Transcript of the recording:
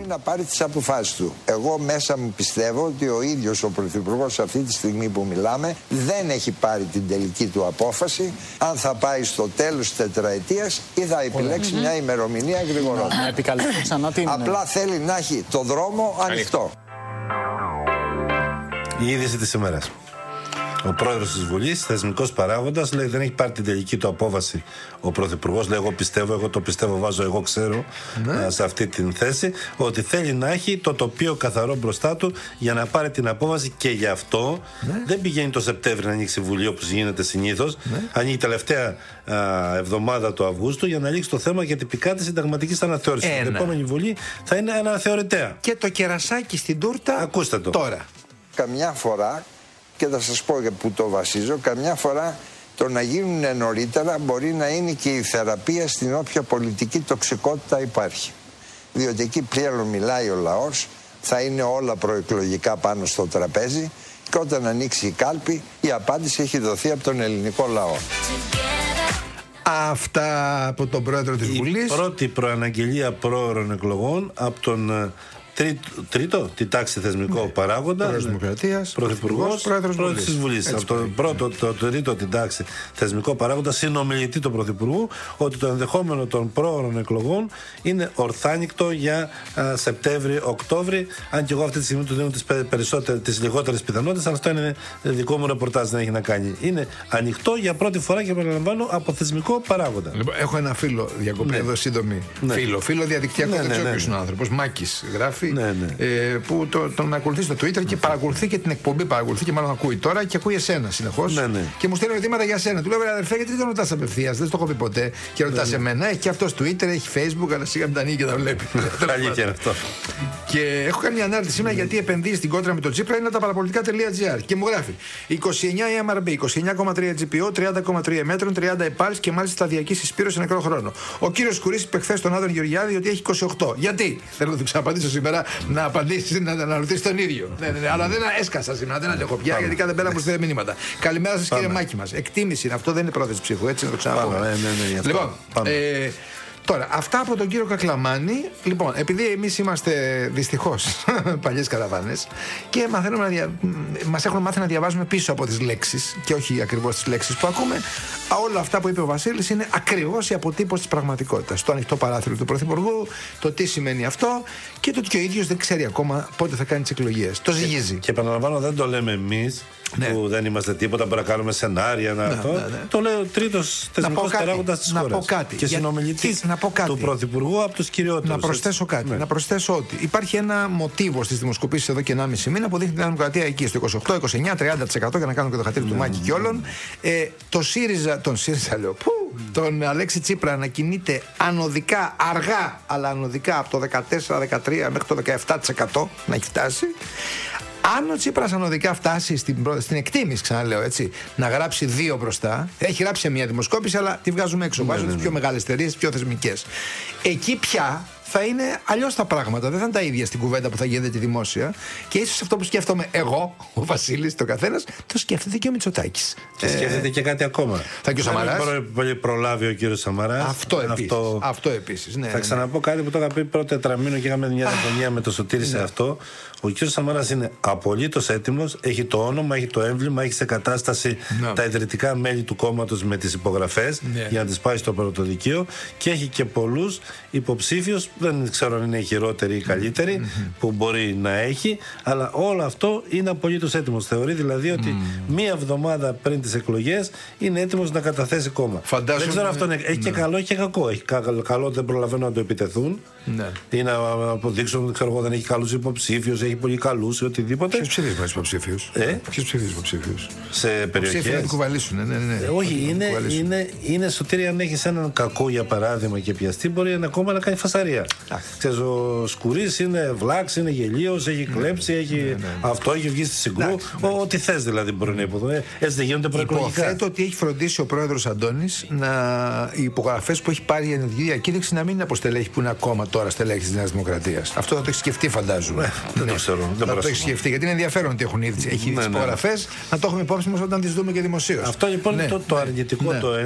να πάρει τις αποφάσεις του. Εγώ μέσα μου πιστεύω ότι ο ίδιος ο Πρωθυπουργός αυτή τη στιγμή που μιλάμε δεν έχει πάρει την τελική του απόφαση αν θα πάει στο τέλος της τετραετίας ή θα επιλέξει μια ημερομηνία γρηγορότερα. Απλά θέλει να έχει το δρόμο ανοιχτό. Η είδηση της ημέρας. Ο πρόεδρος της Βουλής, θεσμικός παράγοντας, λέει δεν έχει πάρει την τελική του απόφαση ο Πρωθυπουργός. Λέει εγώ το πιστεύω, βάζω εγώ ξέρω σε αυτή την θέση, ότι θέλει να έχει το τοπίο καθαρό μπροστά του για να πάρει την απόφαση και γι' αυτό δεν πηγαίνει το Σεπτέμβρη να ανοίξει η Βουλή όπως γίνεται συνήθως. Ανοίγει τελευταία εβδομάδα του Αυγούστου για να λήξει το θέμα για τυπικά της συνταγματικής αναθεώρησης. Η επόμενη Βουλή θα είναι αναθεωρητέα. Και το κερασάκι στην τούρτα. Ακούστε το. Τώρα. Καμιά φορά, και θα σας πω για που το βασίζω, καμιά φορά το να γίνουν νωρίτερα μπορεί να είναι και η θεραπεία στην όποια πολιτική τοξικότητα υπάρχει. Διότι εκεί πλέον μιλάει ο λαός, θα είναι όλα προεκλογικά πάνω στο τραπέζι και όταν ανοίξει η κάλπη η απάντηση έχει δοθεί από τον ελληνικό λαό. Αυτά από τον πρόεδρο της Βουλής. Η πρώτη προαναγγελία πρόωρων εκλογών από τον τρίτο, τη τάξη θεσμικό παράγοντα, Πρόεδρος Δημοκρατίας, Πρωθυπουργός, πρόεδρος της Βουλής. Από τον πρώτο, το τρίτο, την τάξη θεσμικό παράγοντα, συνομιλητή του Πρωθυπουργού, ότι το ενδεχόμενο των πρόωρων εκλογών είναι ορθάνικτο για Σεπτέμβρη-Οκτώβρη. Αν και εγώ αυτή τη στιγμή του δίνω τις λιγότερες πιθανότητες, αλλά αυτό είναι δικό μου ρεπορτάζ, δεν έχει να κάνει. Είναι ανοιχτό για πρώτη φορά και παραλαμβάνω από θεσμικό παράγοντα. Λοιπόν, έχω ένα φίλο διακοπή εδώ σύντομη. Φίλο διαδικτυακό, δεν ξέρω ποιος είναι ο άνθρωπος. Μάκης γράφει. Που τον ακολουθεί στο Twitter και παρακολουθεί και την εκπομπή. Παρακολουθεί και μάλλον ακούει τώρα και ακούει εσένα συνεχώς. Και μου στέλνει ερωτήματα για σένα. Του λέω αδερφέ, γιατί δεν τον ρωτάς απευθείας, δεν το έχω πει ποτέ. Και ρωτάς εμένα. Έχει και αυτός Twitter, έχει Facebook, αλλά σιγά μην τα ανοίγει και τα βλέπει. Αλήθεια είναι αυτό. Και έχω κάνει μια ανάρτηση σήμερα γιατί επενδύει στην κόντρα με το Τσίπρα είναι τα παραπολιτικά.gr. Και μου γράφει 29 MRB, 29,3 GPO, 30,3 μέτρων, 30 επάλς και μάλιστα σταδιακή συσπήρωση νεκρό χρόνο. Ο κύριος Κουρής είπε χθες στον Άδων Γεωργιάδη ότι έχει 28. Γιατί? Θέλω να του ξαναπαντήσω σήμερα. Να απαντήσει, να ρωτήσει τον ίδιο. Αλλά δεν έσκασα σήμερα, δεν αντέχω πια γιατί κάθε πέρα μου στέλνει μηνύματα. Καλημέρα σας κύριε Μάκη μας. Εκτίμηση είναι αυτό, δεν είναι πρόθεση ψήφου, έτσι να το ξαναπώ. Λοιπόν, τώρα, αυτά από τον κύριο Κακλαμάνη. Λοιπόν, επειδή εμείς είμαστε δυστυχώς παλιές καραβάνες και μας έχουν μάθει να διαβάζουμε πίσω από τις λέξεις και όχι ακριβώς τις λέξεις που ακούμε, όλα αυτά που είπε ο Βασίλης είναι ακριβώς η αποτύπωση της πραγματικότητας. Το ανοιχτό παράθυρο του Πρωθυπουργού, το τι σημαίνει αυτό και το ότι ο ίδιος δεν ξέρει ακόμα πότε θα κάνει τις εκλογές. Το ζυγίζει. Και επαναλαμβάνω, δεν το λέμε εμείς. Που δεν είμαστε τίποτα, μπορεί να κάνουμε σενάρια. Το λέει ο τρίτος θεσμικός παράγοντας της χώρας. Και συνομιλητής του Πρωθυπουργού από τους κυριότερους. Να προσθέσω κάτι. Να προσθέσω ότι υπάρχει ένα μοτίβο στις δημοσκοπήσεις εδώ και 1,5 μήνα που δείχνει την Δημοκρατία εκεί στο 28, 29, 30% για να κάνουν και το χατήρι του Μάκη και όλων. Το ΣΥΡΙΖΑ, τον Αλέξη Τσίπρα να κινείται ανωδικά, αργά, αλλά ανωδικά από το 14-13 μέχρι το 17% να έχει φτάσει. Αν ο Τσίπρας ανωδικά φτάσει στην εκτίμηση, ξαναλέω έτσι, να γράψει 2 μπροστά, έχει γράψει σε μια δημοσκόπηση, αλλά τη βγάζουμε έξω. Βάζουμε τις πιο μεγάλες εταιρείες, τις πιο θεσμικές. Εκεί πια θα είναι αλλιώς τα πράγματα. Δεν θα είναι τα ίδια στην κουβέντα που θα γίνεται δημόσια. Και ίσως αυτό που σκέφτομαι εγώ, ο Βασίλης, το καθένας, το σκέφτεται και ο Μητσοτάκης. Και σκέφτεται και κάτι ακόμα. Θα και ο Σαμαράς. Δεν προλάβει ο κύριος Σαμαράς. Αυτό επίσης. Θα ξαναπώ κάτι που το είχα πει πρώτο τετραμήνο και είχαμε μια διαφωνία με το Σωτήρη σε αυτό. Ο κύριος Σαμαράς είναι απολύτως έτοιμος, έχει το όνομα, έχει το έμβλημα, έχει σε κατάσταση τα ιδρυτικά μέλη του κόμματος με τις υπογραφές για να τις πάει στο πρωτοδικείο και έχει και πολλούς υποψήφιους, δεν ξέρω αν είναι οι χειρότεροι ή οι καλύτεροι που μπορεί να έχει, αλλά όλο αυτό είναι απολύτως έτοιμος. Θεωρεί δηλαδή ότι μία εβδομάδα πριν τις εκλογές είναι έτοιμος να καταθέσει κόμμα. Δεν ξέρω αυτό έχει και καλό και κακό. Έχει καλό, δεν προλαβαίνουν να το επιτεθούν ή να αποδείξουν, ξέρω εγώ, δεν έχει καλούς υποψήφιους, έχει πολύ καλούς ή οτιδήποτε. Ποιος ψηφίζει μας υποψήφιους? Ποιος ψηφίζει υποψήφιους? Σε περιοχές. Να την κουβαλήσουν, Όχι, είναι Σωτήρη, αν έχεις έναν κακό για παράδειγμα και πιαστεί, μπορεί ένα κόμμα να κάνει φασαρία. Ξέρεις, ο Σκουρής είναι βλάξ, είναι γελίος, έχει κλέψει, έχει αυτό, έχει βγει στη Συγκρού. Ό,τι θες δηλαδή μπορεί να υποδοθεί. Έτσι δεν γίνονται προεκλογικά. Υποθέτω ότι έχει φροντίσει ο πρόεδρος Αντώνης οι υπογραφές που έχει πάρει η ενεργή διακήρυξη να μην είναι από στελέχη που είναι ακόμα τώρα στελέχη της Νέας Δημοκρατίας. Αυτό θα το έχει σκεφτεί, φαντάζομαι. Δεν το ξέρω. Θα το έχει σκεφτεί, γιατί είναι ενδιαφέρον ότι έχει ήδη τις υπογραφές, να το έχουμε υπόψη μας όταν τις δούμε και δημοσίως. Αυτό λοιπόν είναι το αρνητικό, το